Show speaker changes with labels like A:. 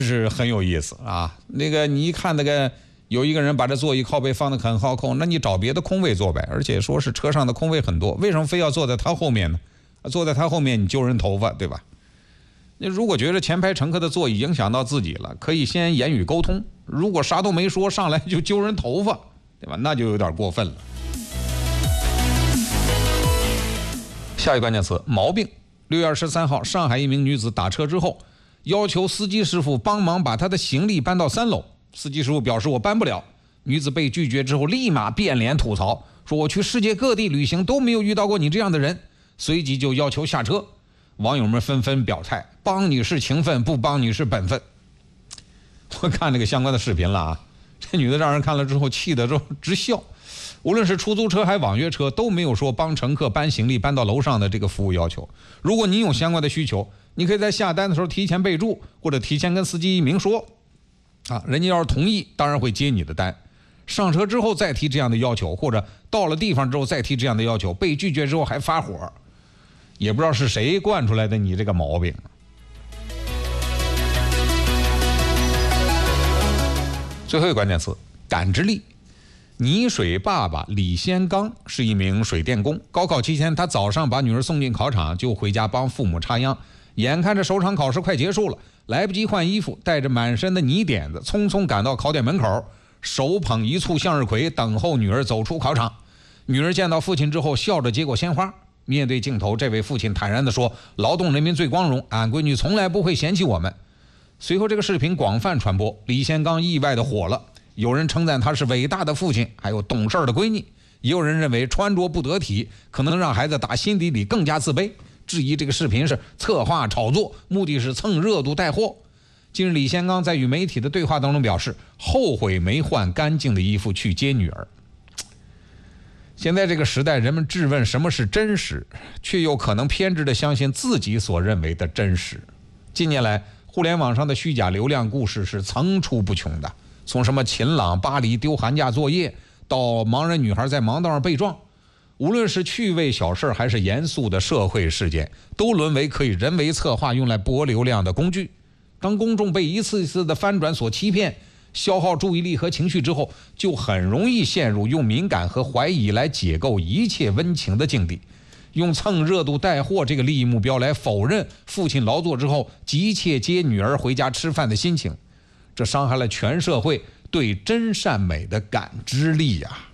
A: 是很有意思啊。那个你一看那个有一个人把这座椅靠背放得很靠空，那你找别的空位坐呗。而且说是车上的空位很多，为什么非要坐在他后面呢？坐在他后面你揪人头发，对吧？那如果觉得前排乘客的座椅影响到自己了，可以先言语沟通。如果啥都没说，上来就揪人头发，对吧？那就有点过分了。下一个关键词：毛病。6月13号，上海一名女子打车之后，要求司机师傅帮忙把她的行李搬到3楼。司机师傅表示我搬不了。女子被拒绝之后，立马变脸吐槽，说我去世界各地旅行都没有遇到过你这样的人，随即就要求下车。网友们纷纷表态，帮你是情分，不帮你是本分。我看这个相关的视频了啊，这女的让人看了之后气得直笑。无论是出租车还是网约车，都没有说帮乘客搬行李搬到楼上的这个服务要求。如果你有相关的需求，你可以在下单的时候提前备注，或者提前跟司机明说啊，人家要是同意，当然会接你的单。上车之后再提这样的要求，或者到了地方之后再提这样的要求，被拒绝之后还发火，也不知道是谁惯出来的你这个毛病。最后一个关键词：感知力。泥水爸爸李先刚是一名水电工，高考期间他早上把女儿送进考场，就回家帮父母插秧。眼看着首场考试快结束了，来不及换衣服，带着满身的泥点子匆匆赶到考点门口，手捧一簇向日葵等候女儿走出考场。女儿见到父亲之后笑着接过鲜花，面对镜头，这位父亲坦然地说，劳动人民最光荣，俺闺女从来不会嫌弃我们。随后这个视频广泛传播，李先刚意外的火了，有人称赞他是伟大的父亲，还有懂事的闺女，也有人认为穿着不得体可能让孩子打心底里更加自卑，质疑这个视频是策划炒作，目的是蹭热度带货。近日李先刚在与媒体的对话当中表示，后悔没换干净的衣服去接女儿。现在这个时代，人们质问什么是真实，却又可能偏执地相信自己所认为的真实。近年来互联网上的虚假流量故事是层出不穷的，从什么秦朗巴黎丢寒假作业，到盲人女孩在盲道上被撞，无论是趣味小事还是严肃的社会事件，都沦为可以人为策划用来博流量的工具。当公众被一次一次的翻转所欺骗，消耗注意力和情绪之后，就很容易陷入用敏感和怀疑来解构一切温情的境地，用蹭热度带货这个利益目标来否认父亲劳作之后急切接女儿回家吃饭的心情，这伤害了全社会对真善美的感知力呀。